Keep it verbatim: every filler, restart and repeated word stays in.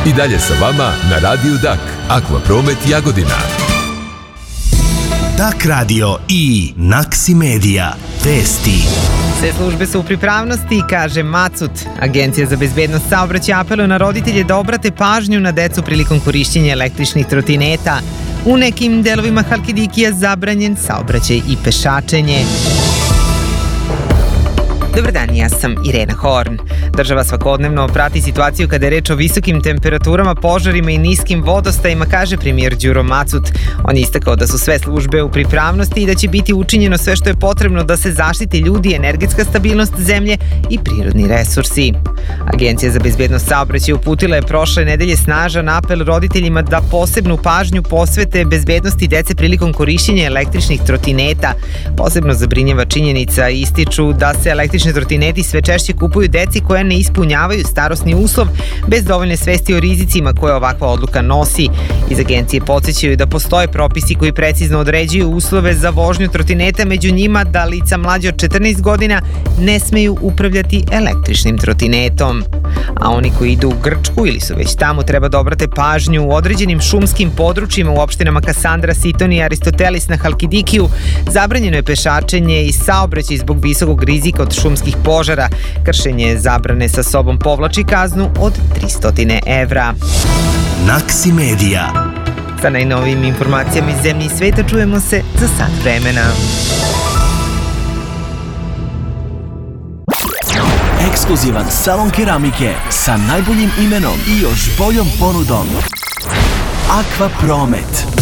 I dalje sa vama na Radiju Dak, Akvapromet Jagodina. Dak radio i Naksi Medija. Vesti. Sve službe su u pripravnosti, kaže Macut. Agencija za bezbednost saobraćaja apeluje na roditelje da obrate pažnju na decu prilikom korišćenja električnih trotineta. U nekim delovima Halkidikija zabranjen saobraćaj i pešačenje. Dobar dan, ja sam Irena Horn. Država svakodnevno prati situaciju kada je reč o visokim temperaturama, požarima i niskim vodostajima, kaže premijer Đuro Macut. On je istakao da su sve službe u pripravnosti i da će biti učinjeno sve što je potrebno da se zaštiti ljudi, energetska stabilnost zemlje i prirodni resursi. Agencija za bezbednost saobraćaja uputila je prošle nedelje snažan apel roditeljima da posebnu pažnju posvete bezbednosti dece prilikom korišćenja električnih trotineta. Posebno zabrinjava činjenica, ističu da se električni trotineti sve češće kupuju deci koja ne ispunjavaju starosni uslov bez dovoljne svesti o rizicima koje ovakva odluka nosi. Iz agencije podsjećaju da postoje propisi koji precizno određuju uslove za vožnju trotineta, među njima da lica mlađe od četrnaest godina ne smeju upravljati električnim trotinetom. A oni koji idu u Grčku ili su već tamo treba da obrate pažnju u određenim šumskim područjima u opštinama Kasandra, Siton i Aristotelis na Halkidikiju. Zabranjeno je pešačenje i saobraćaj zbog visokog rizika od šumskih požara. Kršenje zabrane sa sobom povlači kaznu od tristo evra. Naksi Medija. Sa najnovijim informacijama iz zemlje i sveta čujemo se za sat vremena. Ekskluzivan salon keramike sa najboljim imenom i još boljom ponudom. Akvapromet.